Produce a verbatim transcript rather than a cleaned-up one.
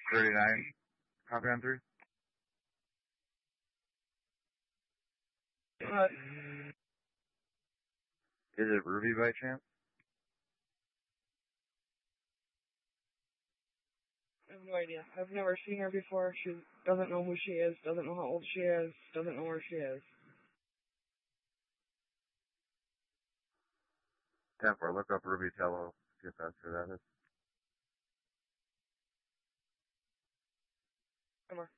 thirty-nine, copy on three. What? Is it Ruby by chance? I have no idea. I've never seen her before. She doesn't know who she is, doesn't know how old she is, doesn't know where she is. ten four, look up Ruby Tello. See if that's who that is. Come on.